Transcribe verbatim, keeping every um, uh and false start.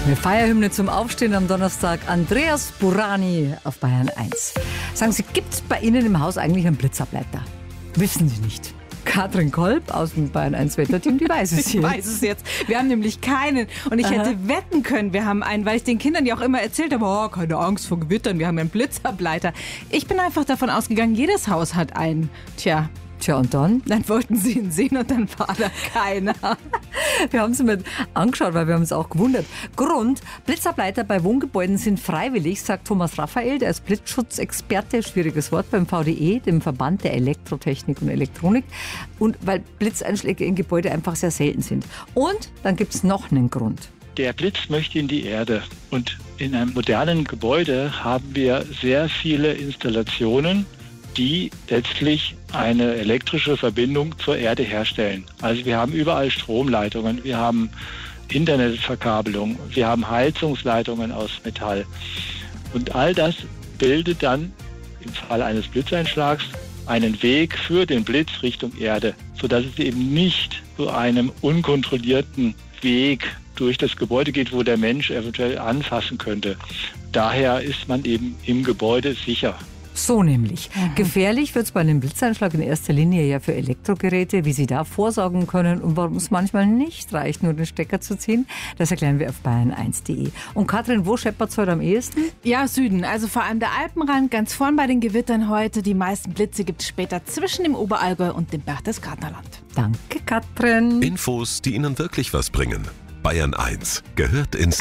Eine Feierhymne zum Aufstehen am Donnerstag. Andreas Burani auf Bayern eins. Sagen Sie, gibt es bei Ihnen im Haus eigentlich einen Blitzableiter? Wissen Sie nicht. Katrin Kolb aus dem Bayern eins Wetterteam, die weiß es Ich jetzt. weiß es jetzt. Wir haben nämlich keinen. Und ich Aha. hätte wetten können, wir haben einen, weil ich den Kindern ja auch immer erzählt habe, oh, keine Angst vor Gewittern, wir haben einen Blitzableiter. Ich bin einfach davon ausgegangen, jedes Haus hat einen. Tja, Tja, und dann? dann wollten sie ihn sehen und dann war da keiner. Wir haben es mal angeschaut, weil wir haben uns auch gewundert. Grund, Blitzableiter bei Wohngebäuden sind freiwillig, sagt Thomas Raphael, der ist Blitzschutzexperte, schwieriges Wort, beim V D E, dem Verband der Elektrotechnik und Elektronik. Und weil Blitzeinschläge in Gebäude einfach sehr selten sind. Und dann gibt es noch einen Grund. Der Blitz möchte in die Erde. Und in einem modernen Gebäude haben wir sehr viele Installationen, die letztlich eine elektrische Verbindung zur Erde herstellen. Also wir haben überall Stromleitungen, wir haben Internetverkabelung, wir haben Heizungsleitungen aus Metall. Und all das bildet dann im Fall eines Blitzeinschlags einen Weg für den Blitz Richtung Erde, sodass es eben nicht zu einem unkontrollierten Weg durch das Gebäude geht, wo der Mensch eventuell anfassen könnte. Daher ist man eben im Gebäude sicher. So nämlich. Mhm. Gefährlich wird es bei einem Blitzeinschlag in erster Linie ja für Elektrogeräte, wie Sie da vorsorgen können und warum es manchmal nicht reicht, nur den Stecker zu ziehen. Das erklären wir auf bayern eins punkt de. Und Katrin, wo scheppert es heute am ehesten? Ja, Süden, also vor allem der Alpenrand, ganz vorn bei den Gewittern heute. Die meisten Blitze gibt es später zwischen dem Oberallgäu und dem Berchtesgadenerland. Danke, Katrin. Infos, die Ihnen wirklich was bringen. Bayern eins gehört ins